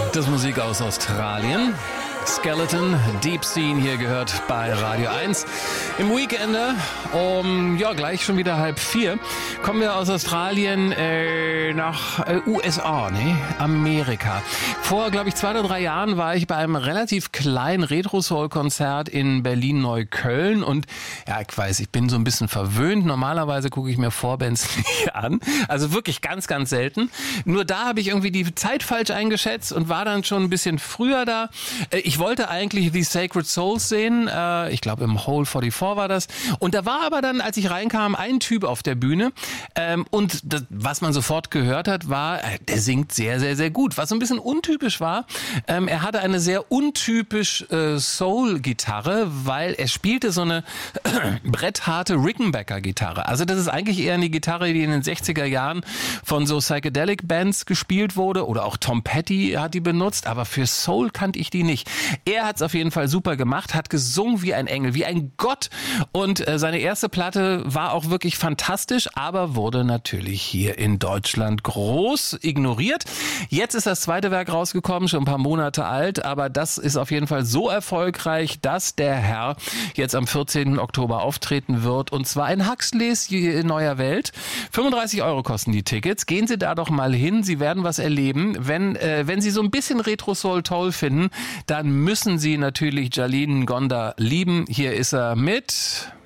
Das ist Musik aus Australien. Skeleton, Deep Scene hier gehört bei Radio 1. Im Weekender gleich schon wieder 3:30 kommen wir aus Australien nach USA, Amerika. Vor, glaube ich, 2 oder 3 Jahren war ich bei einem relativ kleinen Retro-Soul-Konzert in Berlin-Neukölln und ja, ich weiß, ich bin so ein bisschen verwöhnt. Normalerweise gucke ich mir Vorbands nicht an. Also wirklich ganz, ganz selten. Nur da habe ich irgendwie die Zeit falsch eingeschätzt und war dann schon ein bisschen früher da. Ich wollte eigentlich The Sacred Souls sehen. Ich glaube, im Hole 44 war das. Und da war aber dann, als ich reinkam, ein Typ auf der Bühne. Und das, was man sofort gehört hat, war, der singt sehr, sehr, sehr gut. Was so ein bisschen untypisch war, er hatte eine sehr untypisch Soul-Gitarre, weil er spielte so eine brettharte Rickenbacker-Gitarre. Also das ist eigentlich eher eine Gitarre, die in den 60er Jahren von so Psychedelic-Bands gespielt wurde. Oder auch Tom Petty hat die benutzt. Aber für Soul kannte ich die nicht. Er hat es auf jeden Fall super gemacht, hat gesungen wie ein Engel, wie ein Gott. Und seine erste Platte war auch wirklich fantastisch, aber wurde natürlich hier in Deutschland groß ignoriert. Jetzt ist das zweite Werk rausgekommen, schon ein paar Monate alt, aber das ist auf jeden Fall so erfolgreich, dass der Herr jetzt am 14. Oktober auftreten wird. Und zwar in Huxleys Neuer Welt. 35 € kosten die Tickets. Gehen Sie da doch mal hin, Sie werden was erleben. Wenn Sie so ein bisschen Retro-Soul toll finden, dann müssen Sie natürlich Jalin Gonda lieben. Hier ist er mit